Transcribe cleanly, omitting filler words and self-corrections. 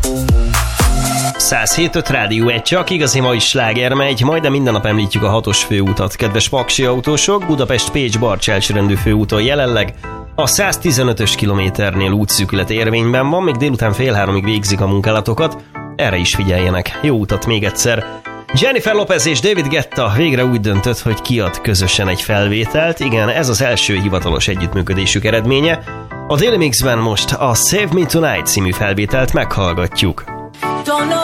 107.5 Rádió 1, csak igazi mai sláger megy, majdnem minden nap említjük a 6-os főutat. Kedves paksi autósok, Budapest-Pécs-Barcs-Elcsörendű főúton jelenleg a 115-ös kilométernél útszűkület érvényben van, még délután 2:30 végzik a munkálatokat, erre is figyeljenek. Jó utat még egyszer! Jennifer Lopez és David Guetta végre úgy döntött, hogy kiad közösen egy felvételt. Igen, ez az első hivatalos együttműködésük eredménye. A Daily Mixben most a Save Me Tonight című felvételt meghallgatjuk.